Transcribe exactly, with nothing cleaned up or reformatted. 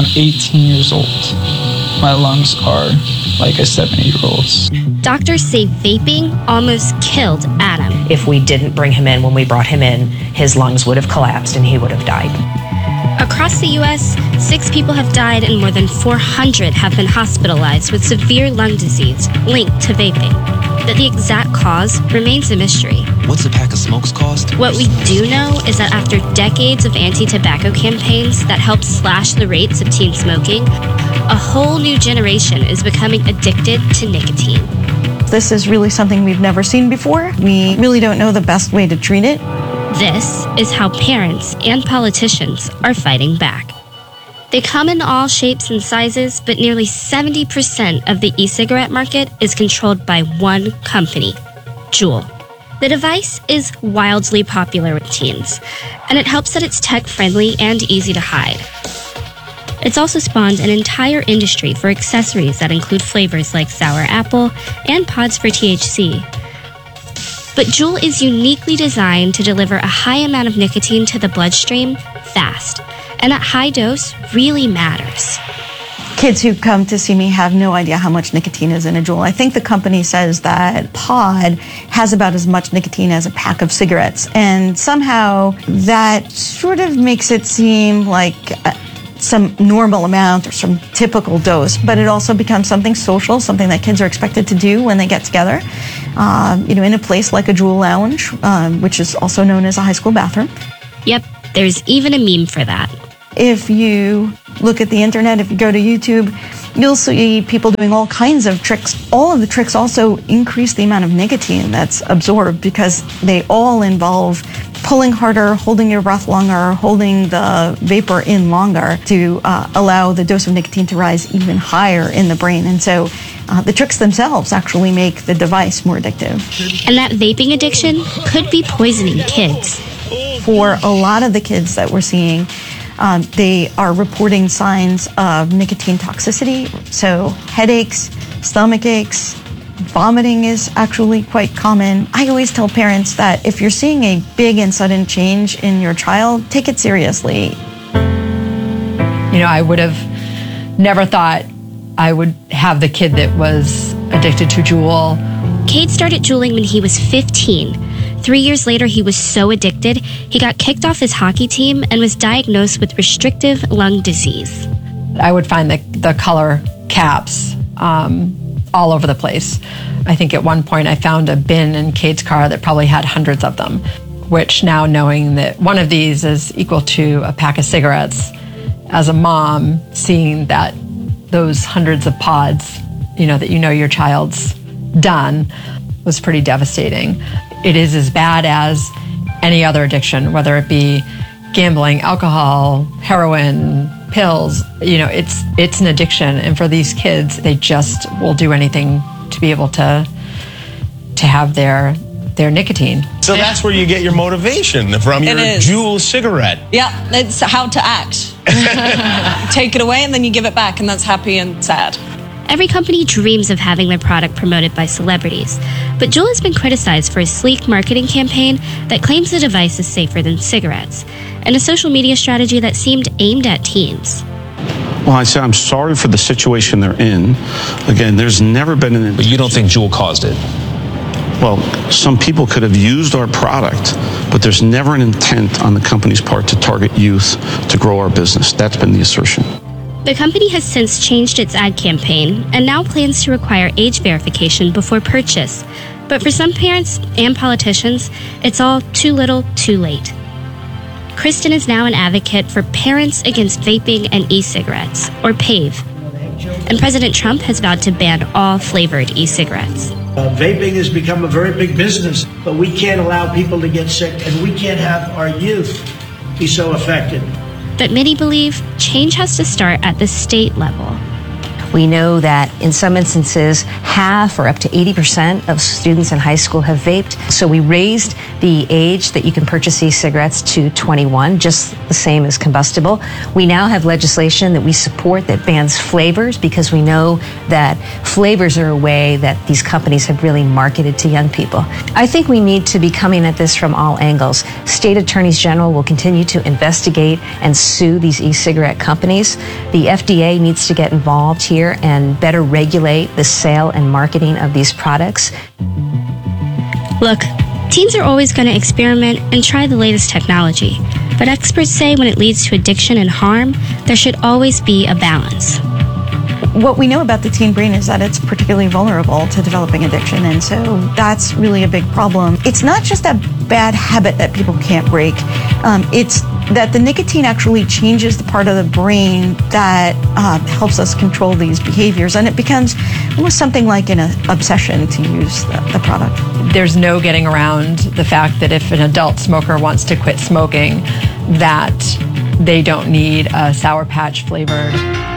I'm eighteen years old. My lungs are like a seventy-year-old's. Doctors say vaping almost killed Adam. If we didn't bring him in when we brought him in, his lungs would have collapsed and he would have died. Across the U S, six people have died and more than four hundred have been hospitalized with severe lung disease linked to vaping. But the exact cause remains a mystery. What's a pack of smokes cost? What we do know is that after decades of anti-tobacco campaigns that helped slash the rates of teen smoking, a whole new generation is becoming addicted to nicotine. This is really something we've never seen before. We really don't know the best way to treat it. This is how parents and politicians are fighting back. They come in all shapes and sizes, but nearly seventy percent of the e-cigarette market is controlled by one company, Juul. The device is wildly popular with teens, and it helps that it's tech-friendly and easy to hide. It's also spawned an entire industry for accessories that include flavors like sour apple and pods for T H C. But Juul is uniquely designed to deliver a high amount of nicotine to the bloodstream fast, and that high dose really matters. Kids who come to see me have no idea how much nicotine is in a Juul. I think the company says that pod has about as much nicotine as a pack of cigarettes, and somehow that sort of makes it seem like a, some normal amount or some typical dose, but it also becomes something social, something that kids are expected to do when they get together, uh, you know, in a place like a Juul lounge, um, which is also known as a high school bathroom. Yep, there's even a meme for that. If you look at the internet, if you go to YouTube, you'll see people doing all kinds of tricks. All of the tricks also increase the amount of nicotine that's absorbed because they all involve pulling harder, holding your breath longer, holding the vapor in longer to uh, allow the dose of nicotine to rise even higher in the brain. And so uh, the tricks themselves actually make the device more addictive. And that vaping addiction could be poisoning kids. For a lot of the kids that we're seeing, Um, they are reporting signs of nicotine toxicity, so headaches, stomach aches, vomiting is actually quite common. I always tell parents that if you're seeing a big and sudden change in your child, take it seriously. You know, I would have never thought I would have the kid that was addicted to Juul. Cade started juuling when he was fifteen. Three years later, he was so addicted, he got kicked off his hockey team and was diagnosed with restrictive lung disease. I would find the, the color caps um, all over the place. I think at one point I found a bin in Cade's car that probably had hundreds of them, which now knowing that one of these is equal to a pack of cigarettes, as a mom, seeing that those hundreds of pods, you know, that you know your child's done, was pretty devastating. It is as bad as any other addiction, whether it be gambling, alcohol, heroin, pills. You know, it's it's an addiction, and for these kids, they just will do anything to be able to to have their their nicotine. So that's where you get your motivation from, your Juul cigarette. Yeah, it's how to act. Take it away and then you give it back, and that's happy and sad. Every company dreams of having their product promoted by celebrities, but Juul has been criticized for a sleek marketing campaign that claims the device is safer than cigarettes, and a social media strategy that seemed aimed at teens. Well, I say I'm sorry for the situation they're in. Again, there's never been an... But you don't think Juul caused it? Well, some people could have used our product, but there's never an intent on the company's part to target youth to grow our business. That's been the assertion. The company has since changed its ad campaign and now plans to require age verification before purchase. But for some parents and politicians, it's all too little, too late. Kristen is now an advocate for Parents Against Vaping and E-Cigarettes, or PAVE. And President Trump has vowed to ban all flavored e-cigarettes. Uh, vaping has become a very big business, but we can't allow people to get sick, and we can't have our youth be so affected. But many believe change has to start at the state level. We know that in some instances, half or up to eighty percent of students in high school have vaped. So we raised the age that you can purchase e-cigarettes to twenty-one, just the same as combustible. We now have legislation that we support that bans flavors, because we know that flavors are a way that these companies have really marketed to young people. I think we need to be coming at this from all angles. State attorneys general will continue to investigate and sue these e-cigarette companies. The F D A needs to get involved here and better regulate the sale and marketing of these products. Look, teens are always going to experiment and try the latest technology, but experts say when it leads to addiction and harm, there should always be a balance. What we know about the teen brain is that it's particularly vulnerable to developing addiction, and so that's really a big problem. It's not just a bad habit that people can't break. Um, it's that the nicotine actually changes the part of the brain that uh, helps us control these behaviors, and it becomes almost something like an uh, obsession to use the, the product. There's no getting around the fact that if an adult smoker wants to quit smoking, that they don't need a Sour Patch flavored